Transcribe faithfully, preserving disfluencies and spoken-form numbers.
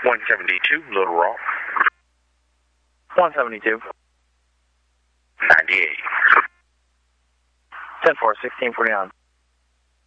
one seventy-two, Little Rock. one seventy-two. ninety-eight. ten four, sixteen forty-nine.